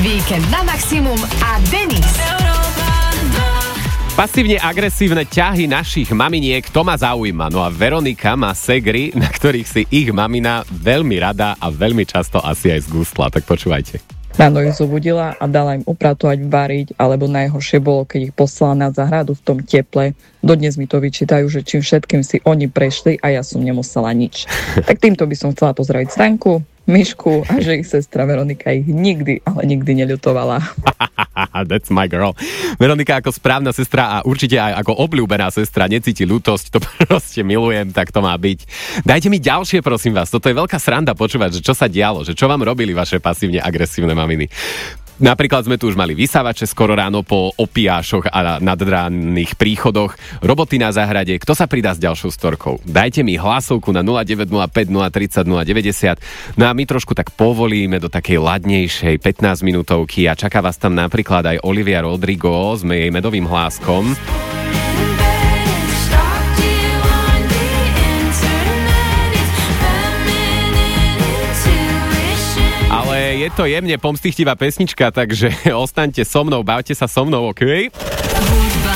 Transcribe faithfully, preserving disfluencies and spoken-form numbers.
Víkend na maximum a Denis. Pasívne agresívne ťahy našich maminiek, to ma zaujíma. No a Veronika má segry, na ktorých si ich mamina veľmi rada a veľmi často asi aj zgustla. Tak počúvajte. Ráno ich zobudila a dala im upratovať, variť, alebo najhoršie bolo, keď ich poslala na záhradu v tom teple. Dodnes mi to vyčítajú, že čím všetkým si oni prešli a ja som nemusela nič. Tak týmto by som chcela pozdraviť Stanku, Mišku a že ich sestra Veronika ich nikdy, ale nikdy neľutovala. That's my girl. Veronika ako správna sestra a určite aj ako obľúbená sestra necíti ľútosť, to proste milujem, tak to má byť. Dajte mi ďalšie, prosím vás, toto je veľká sranda počúvať, že čo sa dialo, že čo vám robili vaše pasívne agresívne maminy. Napríklad sme tu už mali vysávače skoro ráno po opiášoch a nadranných príchodoch, roboty na záhrade. Kto sa pridá s ďalšou storkou? Dajte mi hlasovku na nula deväť nula päť nula tri nula nula deväťdesiat. No a my trošku tak povolíme do takej ladnejšej pätnásť minútovky a čaká vás tam napríklad aj Olivia Rodrigo s jej medovým hláskom. Ale je to jemne pomstichtivá pesnička, takže ostaňte so mnou, bavte sa so mnou, okej? Okay?